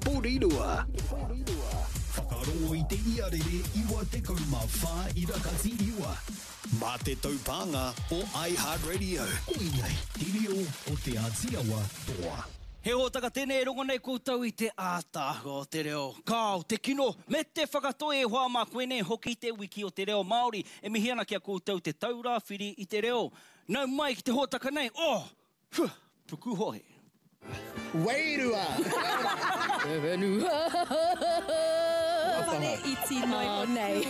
Porirua. Whakarongo I te iarere iwa te kaumawha I rakati iwa. Mā te taupanga o iHeartRadio. Koinei, te reo o te Ātiawa toa. He hōtaka tēnei rongo nei koutou I te ātāhua o te reo. Kāo, te kino, me te whakatoe e hoa mā koe nei hoki te wiki o te reo Māori. E mihi ana kia koutou te taurāwhiri I te reo. Nau mai ki te hōtaka nei, puku hohe. Wairua! Te whenua! Whare iti noi o nei.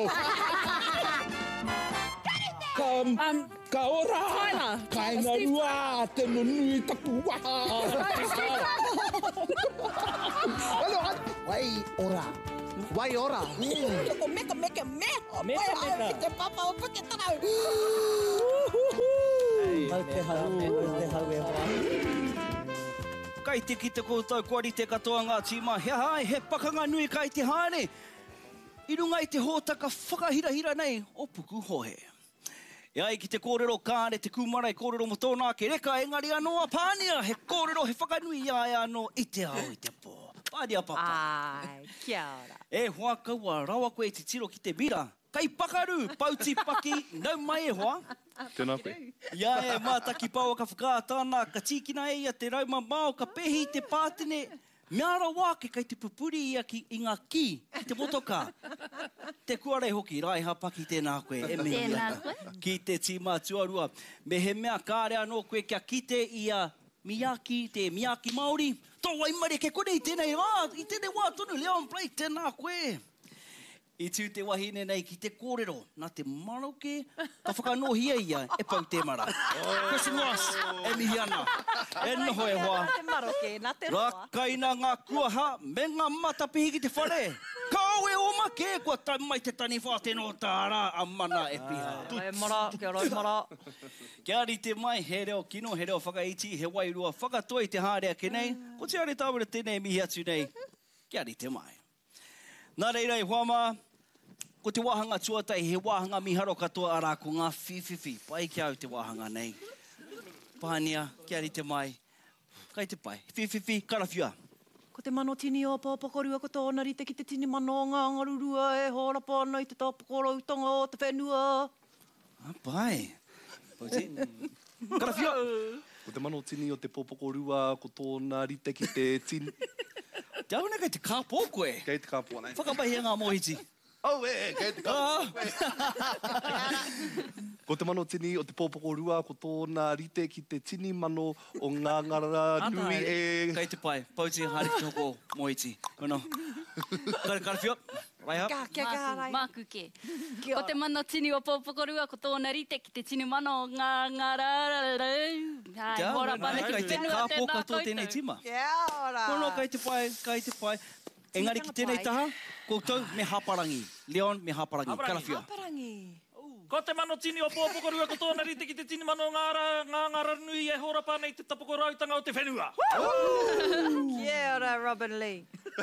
Ka ora! Tyler! Kainga rua! Te nunui taku waha! Wai ora! Wai ora! O meka meka me! Meka meka! Te papa o puke tarau! Mau te haru e hoa. Kai te ki te koutou kuari te katoa ngā tīma. He hai, he pakanga nui kai te haere. I runga I te hōtaka whakahirahira nei o puku hohe. E ai ki te kōrero kāre te kūmara I kōrero mo tōnā ke reka engari anō a pānia. He kōrero he whakanui ai anō I te ao I te pō. Pānia papa. Ai, kia ora. E hoa kaua rawa koe te tiro ki te bira. Kai pakaru, pauti paki, nau mai e hoa. Tēnā koe. Ia e mātaki pau ka whakātāna, ka tīkina e ia te rauma māo, ka pehi te pātene. Meara wāke kai te pupuri ia ki I ngā ki, I te motoka. Te kuarei hoki, rai hapaki tēnā koe. E me Tēnā iaka. koe. Ki te tīmā tuarua. Me he mea kāre anō koe kia kite ia Miyaki, te Miyaki Māori. Tō waimare ke kone I tēnei I tēnei wā tonu, Leon Play, tēnā koe. I tū te wahine nei ki te kōrero, nā te marauke, ka whakanohia ia, e pau te mara. Question was, e mihi ana. E noho e hoa. Nā te maroke, nā te roa. Rakaina ngā kuaha, me ngā matapihi ki te whare. Kāu e oma ke, kua tai mai te tani whāteno tāra, a mana e piha. E mara, kia roi mara. Kia ri te mai, he reo kino, he reo whakaiti, he wairua, whakatoi te hārea ke nei, ko te are tāwara tēnei mihi atu nei, kia ri te mai. Nā reirei huama, ko te wāhanga tuatai, he wāhanga miharo katoa arā ko ngā whiwhiwhi. Pai kia au te wāhanga nei. Pānia, kia ri te mai. Kai te pai. Whiwhiwhi, karawhia. Ko te mano tini o pāpakorua ko tōna rite ki te tini mano ngā ngarurua e hōrapa ana I te tāpakoroutanga o te whenua. Pai. Pauti. Karawhia. Ko te mano tini o te popokorua, ko tōna rite ki te tini... Te auna kai te kāpō koe. Kei te kāpua nei. Whakapahia ngā mohiti. Au kei te kāpua. Ko te mano tini o te popokorua, ko tōna rite ki te tini mano o ngā ngara nui e... Kai te pai. Pauti hari ki hoko mohiti. Kono. Karawhia. Raiha. Kia rai. Māku ke. Ko te mana tini o pōpokorua, ko tōna rite ki te tini mana o ngā rārarau. Hai, hora pane ki Kai te whenua kāpō tēnā katoa tēnei koutou. tima. Kia ora. Kono, kai te pai, kai te pai. Engari ki tēnei taha, koutou me haparangi. Leon me haparangi. Karawhia. Haparangi. Ko te mano tini o pōpokorua, ko tōna rite ki te tini mano ngā ngara nui e horapa nei te tapokoroutanga o te whenua. Kia ora, Robin Lee.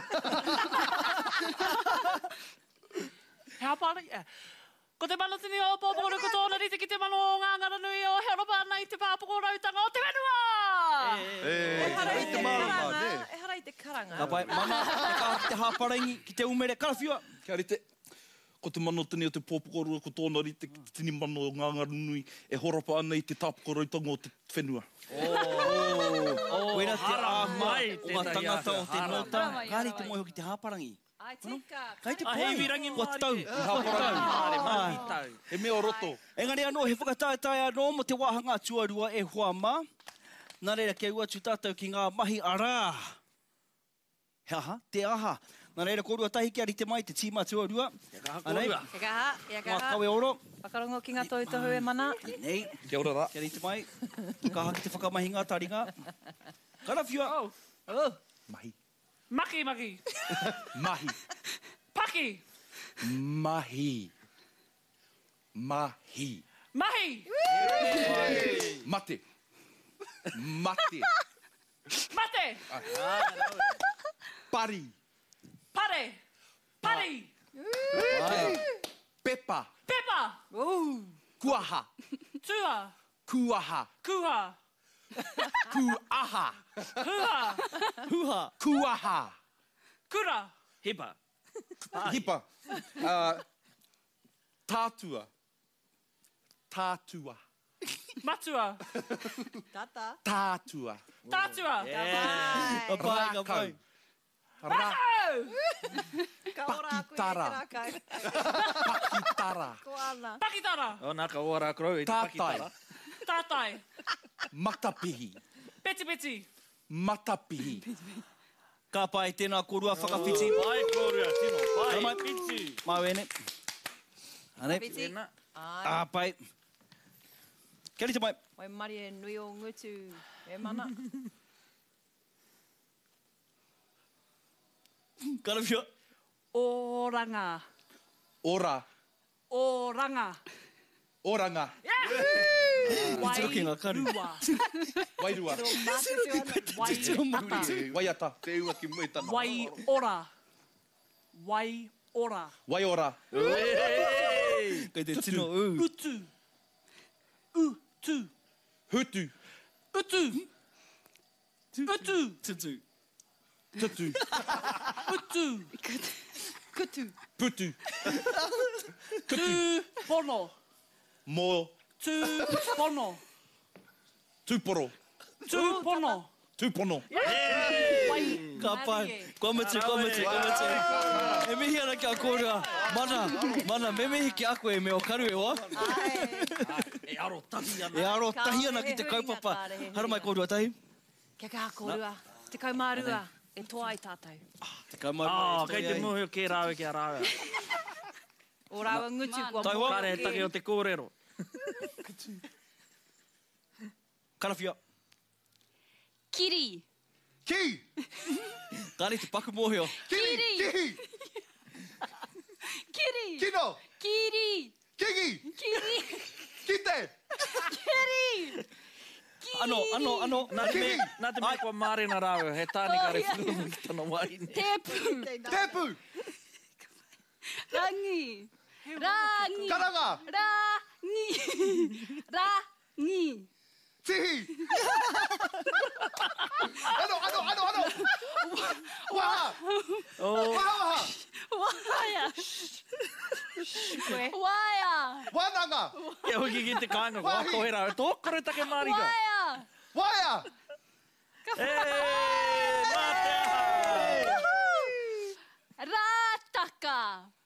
He hapara, ko te mano tini o pōpokorua, ko tōna rite ki te mano ngā ngara nui o horapa nei te papokoroutanga o te whenua. E te marama, ne? E hara I te karanga. Ka pai, mana, te haparangi ki te umere. Karawhia. Kia rite. Ko te mano tini o te pōpokorua, ko tōna rite ki te tini mano o ngā ngara nui e horapa ana I te tāpokoroitanga o te whenua. Koera te āhua mai o ngā tētahi tangata o te āhua. nota. Haramai, Kāri te haramai. moe hoki te haparangi. Ai, tika. Kai te A pai. hei virangi Kua Māori tau. e. Kua tau. Māori tau. E mea o roto. Engari anō, he whakataetai anō mo te wāhanga tuarua e huama. Nā reira kia ua tu tātou ki ngā mahi arā. He aha, te aha. Nā reira korua tahi kia rite mai te tīma tuarua. Anei, E kaha, e ngā kaha. kawe oro. Whakarongo ki ngā tohu e mana. Nei, Kia ora rā. kia rite mai. Kaha ki te whakamahinga taringa. Karawhia. Mahi. Maki, maki. Mahi. Paki. Mahi. Mahi. Mahi. Mate. Mate. Mate. Pari. Pare. Pari. Pepa. Pepa. Kuaha. Tua. Kuaha. Kuha. Kuaha. Huha. Huha. Kuaha. Kura. Hipa. Hipa. Tātua. Tātua. Matua. Tata. Tātua. Tātua. Ka pai, ka pai. Rakau. Ka ora aku e Pakitara. te rakai. Pakitara. Ko ana. Pakitara. O nā ka ora krau i te Tātai. pakitara. Tātai. Matapihi. Peti peti. Matapihi. Ka pai, tēnā korua whakawhiti. Pai, korua, tino. Pai, Mai. piti. Mawene. Ane. Piti. Ai. Ah, pai. Kia rita mai. Wai mari e nui o ngutu. E mana. Karawhia. Oranga. Ora. Oranga. Oranga. Tiro ki ngā karu. Wairua. Wai ata. Waiata. Te ua ki mui tana. Wai ora. Wai ora. Waiora. Kei te tino u. Utu. Utu. Hutu. Utu. Utu. Tutu. Tutu. Utu. Kutu. Putu. Tu pono. Mo. Tu pono. Tuporo. Tu pono. Tupono. Wai. Ka pai. Kua mati, kua mati, kua mati. E mihi ana kia kōrua. Mana, me mihi ki a koe me o karu e oa. E aro tahi ana. E aro tahi ana ki te kaupapa. Hara mai kōrua tahi. Kia kā kōrua. Te kaumārua. E toa i tātou. Te kaumau. Ah, kei te muhi o kē rāwe kia rāwe. O rāua ngutu kua Tai hoa. Kare take o te kōrero. Karawhia. Kiri. Ki! Kāre te paku mōheo. Kiri. Ki! Kiri. Kino! Kiri. Kiki! Kiri. Kite! Kiri. Ano. Nā te me, nā te me kua mārena rāwe, he tāne kare ia. whunu ki tana waine. Tepu. Tepu! Rangi. Rangi. Karanga! Rangi. Rangi. Tihi! Ano! Waha! Waha! Waia. Waia. Wananga! Kia hoki ki te kāinga, kua Wahi. koe rāwe, tō kore take mārika. Waia. Waia! Mā te aha! Rātaka.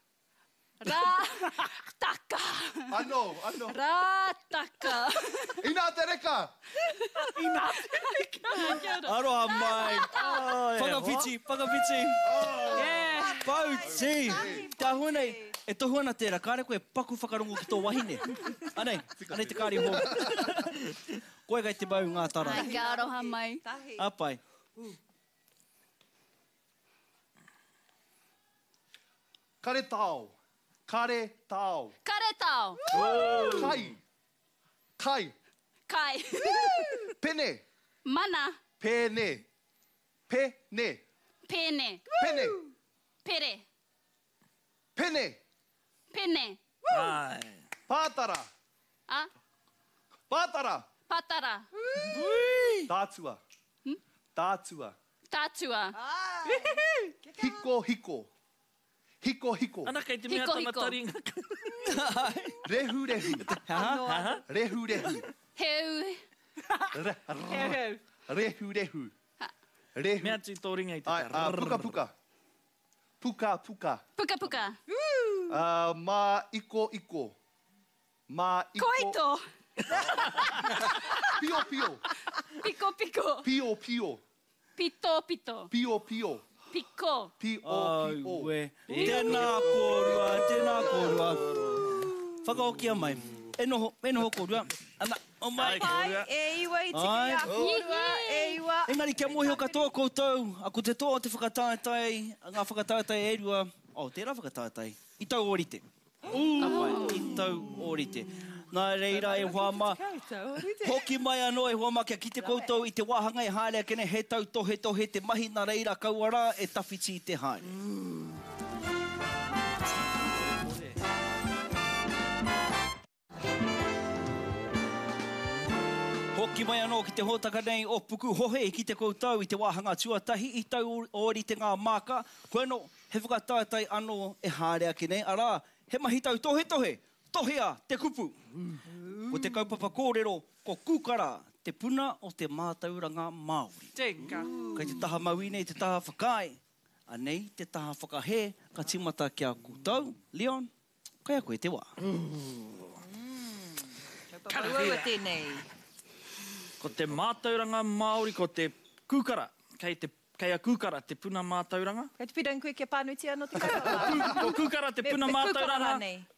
Rātaka. Ano! Rātaka. Ina te reka! Aroha mai. Whakawhiti. Pauti. Tā huanei, e tohu ana tērā, kāre koe paku whakarongo ki tō wahine. Anei te kāri hō. Koe gai te mau ngā tara. Ai, ka aroha mai. Apai. Kare tau. Kare tau. Kai. Kai. Pene. Mana. Pene. Pene. Pene. Pere. Pene. Ai. Pātara. A? Pātara. Patara. Tātua. Tātua. Hiko. Ana kei te mea Hiko, tana hiko. taringa. Rehu. Rehu. Heu. Rehu. Mea tui tō ringa i te Puka. Puka. Ma iko. Koito. Pio. Piko. Pio. Pito. Pio. Piko. Ai, we. Tēnā kōrua. Whakaokia mai. E noho kōrua. Ana, o mai. Pai, e iwa i tiki Ai. a kōrua, e iwa. Engari, kia mohi o katoa koutou. Ako te toa o te whakatātai, ngā whakatātai e rua. Tērā whakatātai. I tau orite. Apai, i tau orite. Nā reira e whama. Hoki mai anō e whama kia ki te koutou i te wāhanga e hārea kene he tau tohe te mahi. Nā reira kauara e tawhiti i te haere. Hoki mai anō ki te hōtaka nei o puku hohe ki te koutou i te wāhanga tuatahi i tau ori te ngā māka. Koe no, he whakatātai anō e hārea ki nei. Arā, he mahi tau tohe tohe, tohea te kupu. Ko te kaupapa kōrero, ko kūkara, te puna o te mātauranga Māori. Tenga. Kei te taha mauine, te taha whakai. Anei, te taha whakahe, ka timata kia kūtau. Leon, kai a koe te wā. Ua tēnei. Ko te mātauranga Māori, ko te kūkara. Kei a kūkara, te puna mātauranga. Kei te pira koe kia pānutia no te kūkara. Ko kūkara, te puna mātauranga.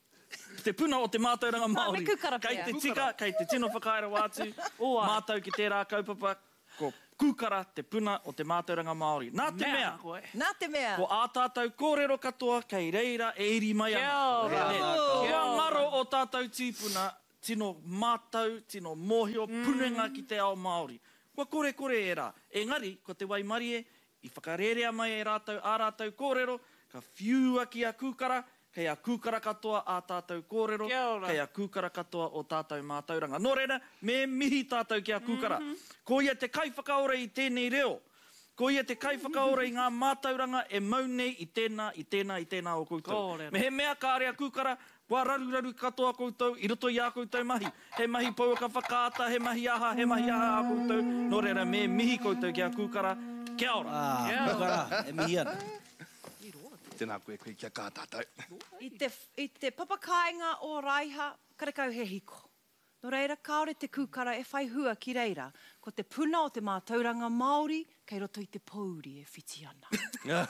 Te puna o te mātauranga Māori. Me kūkara Kei pia. te tika, kei te tino whakaera wātu. Mātau ki tērā kaupapa. Ko kūkara, te puna o te mātauranga Māori. Nā te mea. Nā te mea. Ko ātātou kōrero katoa, kei reira e iri mai ana. Kia ora. Kia ngaro o tātou tīpuna, tino mātau, tino mōhio, punenga ki te ao Māori. Kua kore e rā. Engari, ko te Waimarie, i whakarerea mai e rātou, ā rātou kōrero, ka whiua ki a kūkara, kei a kūkara katoa a tātou kōrero, kei a kūkara katoa o tātou mātauranga. Nō reira, me mihi tātou ki a kūkara. Ko ia te kai whakaora i tēnei reo. Ko ia te kai whakaora i ngā mātauranga e maunei i tēnā o koutou. Me he mea ka area kūkara, kua raru katoa koutou, i roto i a koutou mahi. He mahi pau ka whakaata, he mahi aha a koutou. Nō reira, me mihi koutou ki a kūkara. Kia ora. Kūkara, e mihi ana. Tēnā koe kia kātātou. I te papakainga o Raiha, karekau he hiko. Nō reira, kaore te kūkara e whai hua ki reira, ko te puna o te mātauranga Māori, kei roto i te pauri e whiti ana.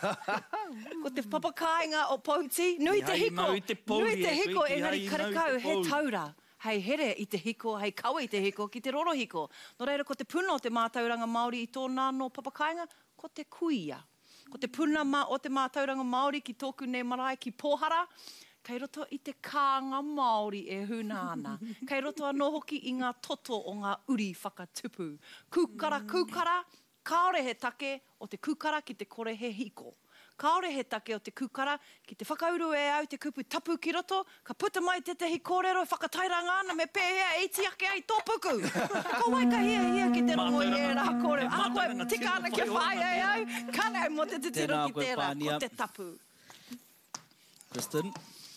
Ko te papakainga o Pauti, nui te hiko, engari karekau he taura. Hei here i te hiko, hei kaua i te hiko, ki te roro hiko. Nō reira, ko te puna o te mātauranga Māori i tōna no papakainga, ko te kuia. Ko te puna o te mātauranga Māori ki tōku nei marae ki Pōhara, kei roto i te kānga Māori e hunāna. Kei roto anō hoki i ngā toto o ngā uri whakatupu. Kūkara, kaore he take o te kūkara ki te kore he hiko. Kaore he take o te kūkara ki te whakauru e au te kupu tapu ki roto, ka puta mai te tehi kōrero e whakatairanga ana me pēhea e iti ake ai tō puku. Ko wai ka hia ki te rongo i e rā kōrero. A koe tika ana ke whai ai au, kāne au mo te titiro ki tērā, ko te tapu. Kristen?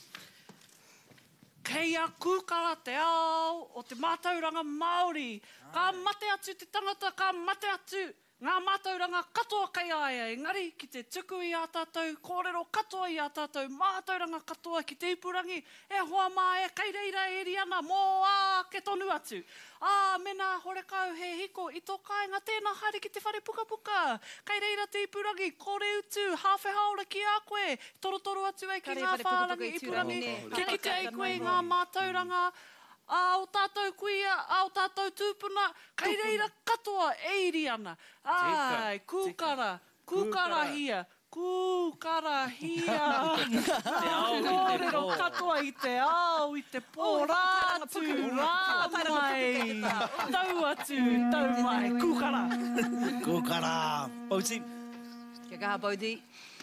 Kei a kūkara te ao o te mātauranga Māori. Ka mate atu te tangata, ka mate atu ngā mātauranga katoa kai aia. Engari, ki te tuku i a tātou, kōrero katoa i a tātou, mātauranga katoa ki te ipurangi, e hoa mā e kai reira e ri ana, mō ke tonu atu. Mena horekau he hiko, i tō kāinga tēnā haere ki te whare puka puka. Kai reira te ipurangi, kore utu, hawhe haora ki a koe, torotoro atu ai ki ngā whārangi ipurangi, ki kite ai koe ngā mātauranga, o tātou kuia, o tātou tūpuna, kai reira katoa e iri ana. Ai, kūkara hia. Kūkara hia. Kōrero katoa i te ao, i te pō, rātu, rāmai. Tau atu, tau mai, kūkara. Kūkara. Pauti. Kia kaha, Pauti.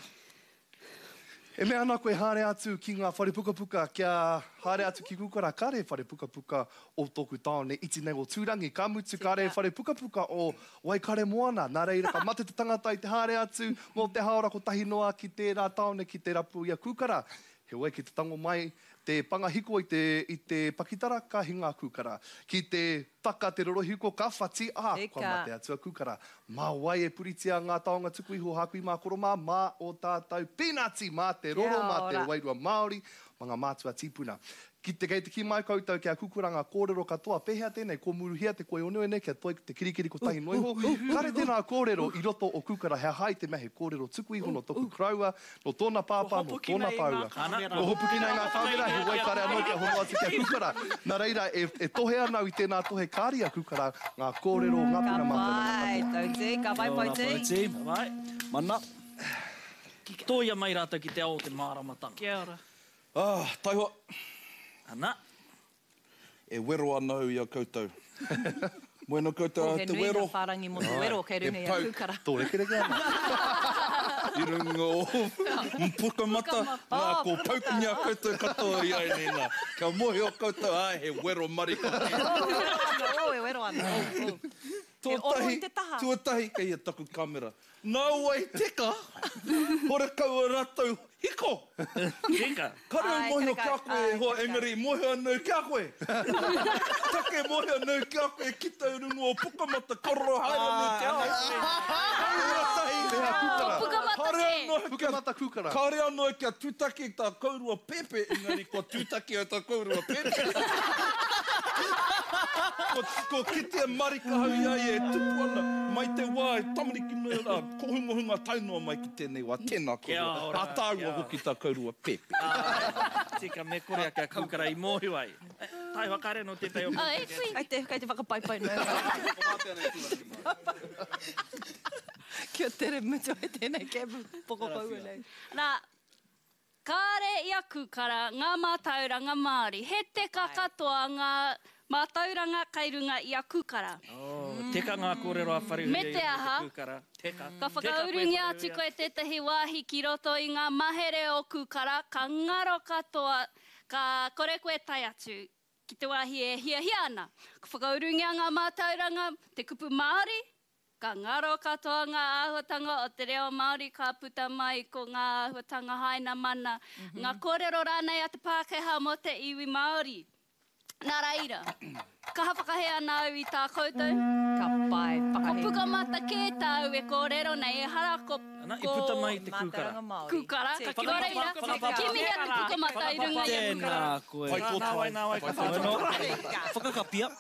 E mea ana koe hāre atu ki ngā whare puka puka, kia hāre atu ki kūkara, kare whare puka puka o tōku tāone iti nei o tūrangi, ka mutu kare whare puka puka o Waikare Moana. Nā reira, ka mate te tangata i te hāre atu mō te haora ko tahi noa ki tērā tāone, ki te rapu i a kūkara. He wai ki te tango mai, te panga hiko i te pakitara, ka hinga kūkara. Ki te taka te roro hiko, ka whati, kua mate atu a kūkara. Mā wai e puritia ngā taonga tuku iho hakui mā koroma, mā o tātou pinati, mā te roro, mā te wairua Māori, mga mātua tīpuna. Ki te kei te ki mai koutou kia kukuranga kōrero katoa, pehea tēnei, ko muruhia te koe onuene, kia toi te kirikiri ko tahi noiho. Kare tēnā kōrero i roto o kūkara, hea hai te mehe kōrero tuku iho no toku kraua, no tōna pāpā, no tōna paua. No hopuki nei ngā kamera, he wai kare anō kia hono atu kia kūkara. Nā reira, e tohe anau i tēnā tohe kāria kūkara, ngā kōrero, ngā puna mātana. Ka pai, Pauti. Mana. Tōia mai rātou ki te ao te māramatanga. Kia ora. Taihoa. Ana. E wero anau i a koutou. Moeno koutou te wero. He nui ngā whārangi mo te wero, kei runga i a kūkara. Tō rekereke ana. I runga o Pukamata. Nā, ko paukinia koutou katoa i ai nena. Ka mohi o koutou, ai he wero marika. O, e wero ana. Tuatahi, kei e taku kamera. Nā wai teka, hore kaua rātou hiko. Hika. Karau mohi o kia koe, hoa engari, mohi anau kia koe. Take mohi anau kia koe, ki tau rungu o Pukamata, kororo haere me te ao. Pukamata kukara. Kare anō kia tūtaki tā kaurua pepe, engari kua tūtaki o tā kaurua pepe. Ko kitea marika hau iai e tupu ana, mai te wā e tamariki nui rā, ko hunga tainoa mai ki tēnei wā, tēnā korua. A tāua hoki tā kaurua pepe. Tika me korea kia kukara i mōhi wai. Tai wakare no tētai o Kai te whakapaipai nui. Kia tere mutu ai tēnei ke pokopau e nei. Nā, kāre ia kukara ngā mātauranga Māori. He te kakatoa ngā mātauranga kairunga ia kukara. Teka ngā kōrero a whare Me te aha, ka whakaurungi atu koe tētahi wāhi ki roto i ngā mahere o kukara, ka ngaro katoa, ka kore koe tai atu ki te wāhi e hia ana. Ka whakaurungi a ngā mātauranga, te kupu Māori, ka ngaro katoa ngā āhuatanga o te reo Māori, ka puta mai ko ngā āhuatanga haina mana. Ngā kōrero rānei a te Pākehā mo te iwi Māori. Nā reira, ka hawhakahea nāu i tā koutou. Ka pai, Ko Pukamata kē tāu e kōrero nei e hara ko... Ana, i puta mai te kūkara. Kūkara, ka reira, ki mihi atu Pukamata i runga i a kūkara. Tēnā koe. Nā wai, ka whātua. Whakakapia.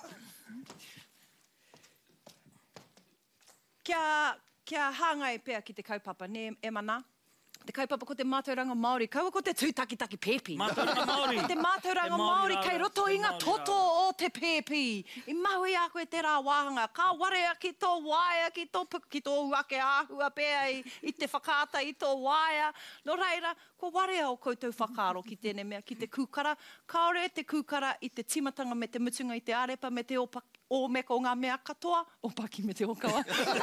Kia hāngai pēr ki te kaupapa, ne e mana? Te kaupapa ko te mātauranga Māori, kaua ko te tūtakitaki pepi. Mātauranga Māori. Te mātauranga Māori, kei roto i ngā toto o te pepi. I mahui a koe te rā wāhanga, ka warea ki tō waia, ki tō uake āhua pēr i te whakaata i tō waia. No reira, ko warea o koutou whakaaro ki tēnei mea, ki te kūkara. Kaore te kūkara i te timatanga me te mutunga i te arepa, me te o me ko ngā mea katoa, o paki me te okawa.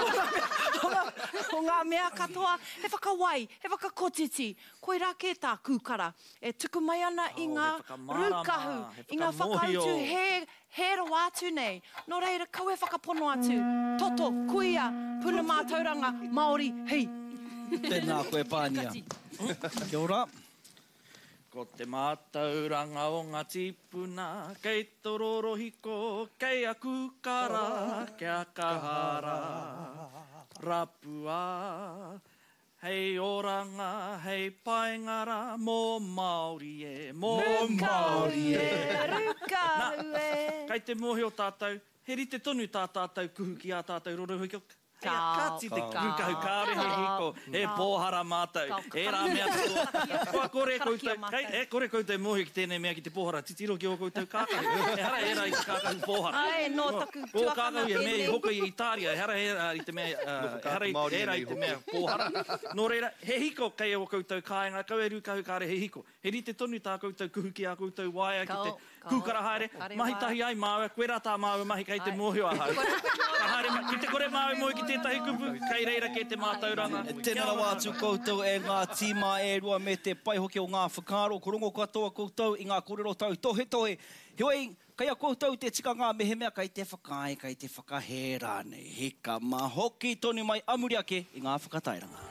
O ngā mea katoa, he whakawai, he whakakotiti, koe rā kē tā kūkara. E tuku mai ana i ngā rūkahu, i ngā whakautu he ro atu nei. No reira, kau e whakapono atu. Toto, kuia, puna mātauranga, Māori, hei. Tēnā koe pānia. Kia ora. Ko te mātauranga o ngā tipuna, kei tororo hiko, kei a kūkara, kia kahara. Rapua, hei oranga, hei paingara, mō Māori e, mō Māori e. Rukahu e. Kei te mohi o tātou, he rite tonu tā tātou kuhu ki a tātou roro hiko. Kāti te kūkahu kāre he hiko, he pōhara mātou, e rā mea katoa. Kua kore koutou, kore koutou mohi ki tēnei mea ki te pōhara, titiro ki o koutou kākahu. E hara e rā i te kākahu pōhara. Ai, no taku Ko kākahu e mea i hoko i Itāria, e hara e rā i te mea, hara e rā i te mea pōhara. Nō reira, he hiko kei o koutou kāinga, kau e rūkahu kāre he hiko. He rite tonu tā koutou kuhu ki a koutou waia ki te kūkara haere. Mahi tahi ai māua, koe rā tā māua mahi kei te mohi o ahau. Ki te kore māua mohi ki tētahi kupu, kei reira ke te mātauranga. Tēnā wātu koutou e ngā tīmā e rua me te paihoki o ngā whakaro, korongo katoa koutou i ngā kōrero tau tohe. Hioi, kai a koutou te tika ngā mehemea, kai te whakae, kai te whakahera nei. Hika mahoki tonu mai amuri ake i ngā whakatairanga.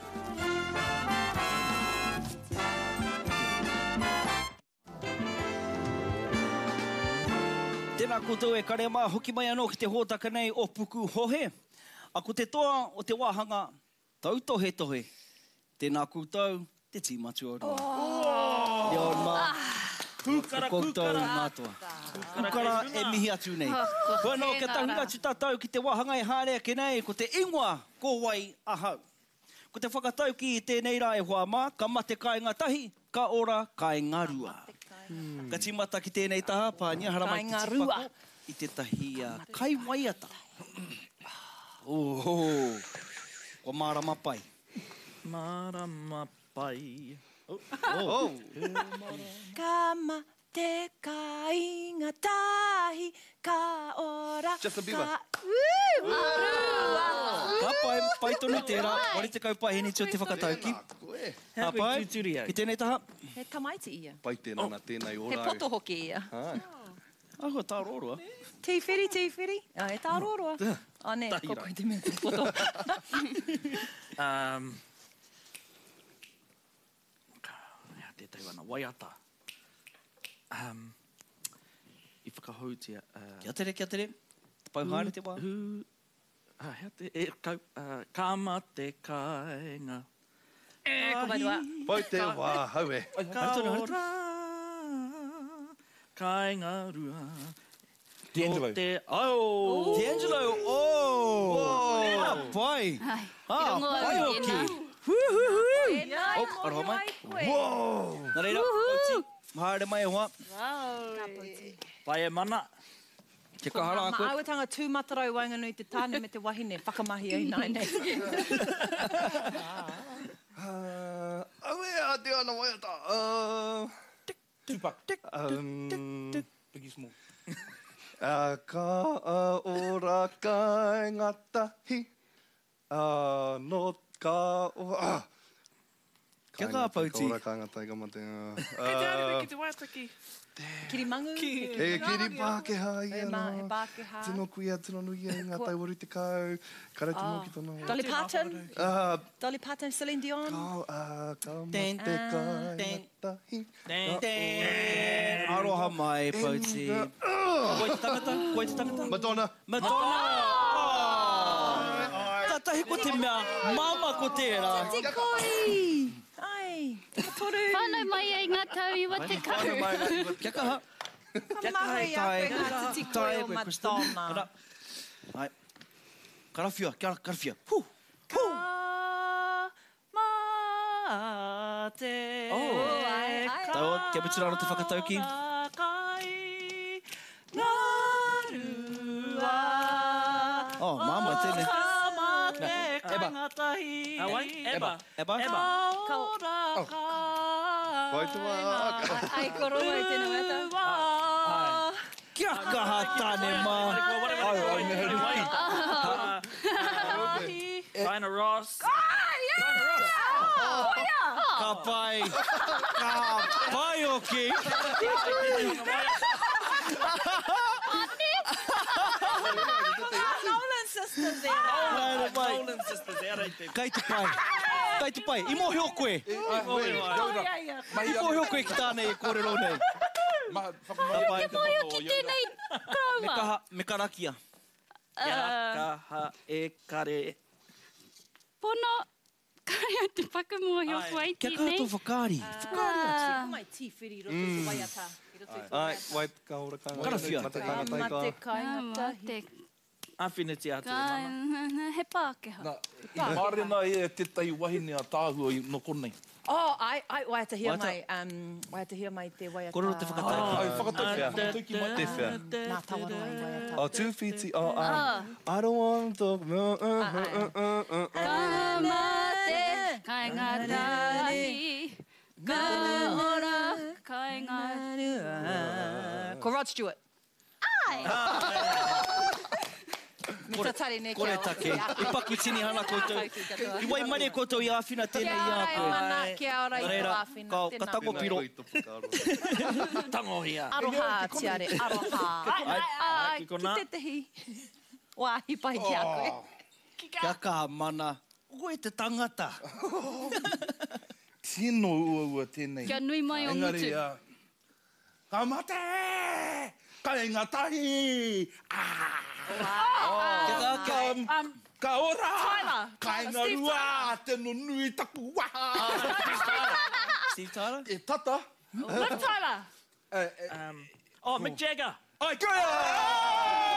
Tēnā koutou e kare mā hoki mai anō ki te hōtaka nei o puku hohe. A ko te toa o te wāhanga, tau tohe. Tēnā koutou, te tīmatu o rua. Ia o mā. Kūkara, koutou mātua. Kūkara e mihi atu nei. Koe nō, kia tahunga atu tātou ki te wāhanga e hārea ke nei, ko te ingoa ko wai ahau. Ko te whakatau ki i tēnei rā e hoa mā, ka mate kai ngā tahi, ka ora kai ngā rua. Ka tīmata ki tēnei taha, pānia, hara mai te tipako i te tahi kai waiata. Ko marama pai. Marama pai. Ka te kāinga tahi ka ora. Justin Bieber. Ka pai tonu tērā. Wari te kaupai hini tio te whakatauki. Ka pai, ki tēnei taha. He tamaiti ia. Pai tēnā tēnei He ora. poto hoki ia. Ahua tā roroa. Tīwhiri, tīwhiri. He tā roroa. Ne, Tahira. koko i te mea te poto. Te teiwana, waiata. I whakahautia. Kia tere, kia tere. Te pau haere te wā. Hea te e kau. Kama te kāinga. Ko mai tua. Pai te wā, hau e. Ka ora. Kāinga rua. D'Angelo. D'Angelo, oh! Ea pai. Ai, Ah, i rongo pai au hoki. tēnā. Oh, aroha mai. Nā reira, Pauti. Haere mai e hoa. Pai e mana. Ke kahara Ma koe. awetanga tūmatarau wainganui te tāne me te wahine. Whakamahi ai nai nei. Au e, a te ana waiata. Tupac. Biggie Small. Ka ora kai ngatahi. No ka ora. Kia kaha, Pauti? Ka ora kai ngatahi ka mate. Kei te arewe ki te waiataki. Kirimangu. E kiri Pākehā i E Pākehā. Tino kuia, tino nui e ngā tai waru te kau. Kare te moki tona. Dolly Parton. Dolly Parton, Celine Dion. Ka mate kai ngatahi. Aroha mai, Pauti. Koe te tangata? Koe te tangata? Madonna. Madonna! Tatahi ko te mea, mama ko tērā. Te koi. Ai, toru. Whānau mai ai ngā tau i wa te kau. Kia kaha? Mahi a koe ngā te koi o Madonna. Ai. Karawhia, karawhia. Hu! Ka mate. Tau, kia pituraro te whakatauki. Kai ngā rua. Oh, mama tēne. Eba. Eba. Eba? Ka ora Vai te wā. Ai, koroa i tēnā weta. Kia kaha tāne mā. Diana Ross. Ka pai. Ka pai hoki. Nolan sisters e. Haere mai. Nolan sisters, e rei te. Kai te pai. Kai te pai. I mohi o koe. I mohi o koe ki tāne e kōrero nei. Ke mohi o ki tēnei Me kaua. kaha, me karakia. Kia kaha e kare. Pono, kare a te whakamohi o koe Kia ki kaha nei. tō whakaari. Ko mai tīwhiri roto i te waiata. Ai, vai ka ora kai ngatahi. Karawhia. Mate kai ngatahi ka. Mate kai ngatahi. Te Awhiniti atu e mana. he Pākehā. Mārena e te tai wahine a tāhua i no konei. Oh, ai, waiatahia Waiata. mai. Waiatahia mai te waiata. Kōrero te whakatauki. Ai, whakatauki a. Tuki mai te whea. Nā tawaro ai waiata. Oh, 2 feet. Oh, I don't want to talk. Ka mate, kai ngā tahi. Ka ora, kai ngā... Ko Rod Stewart. Me ta tari ne Kore take. I paku tini hana koutou. I wai mare koutou i āwhina tēnei i a koe. mana, kia ora i tō Reira, āwhina. ka tango piro. Tangohia. Aroha, tiare, aroha. Ai, Kiko ki nā. te tehi. Wāhi pai ki a koe. Kia kaha mana. Koe te tangata. Tino ua tēnei. Kia nui mai o Engari, mutu. ka mate! Kai ngatahi! Kia kaha, Ka ora! Tyler. Kai ngā Steve rua! Te no nui taku waha! Steve Tyler? E tata! Liv Tyler. Oh, Mick Jagger. Ai, kia!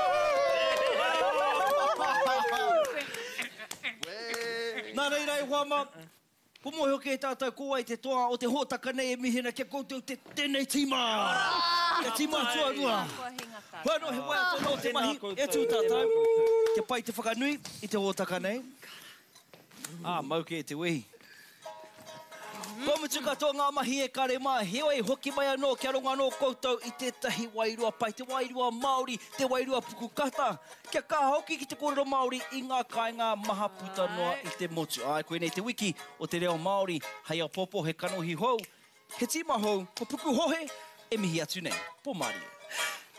Nā reira e whama. Pumohi hoki e tātou koa i te toa o te hōtaka nei e mihina kia koutou te tēnei tīma. Kia tīma tua rua. Wano he wai tono o te mahi. E tū tātou. Kia pai te whakanui i te hōtaka nei. Mau ke e te wehi. Ko mutu katoa ngā mahi e kare mā, heoi hoki mai anō kia rongo anō koutou i tētahi wairua pai, te wairua Māori, te wairua pukukata. Kia ka hoki ki te kōrero Māori i ngā kāinga maha puta noa i te motu. Ai, koe nei te wiki o te reo Māori, hei au popo he kanohi hou. He tīma hou, ko puku hohe, e mihi atu nei. Pō Māori.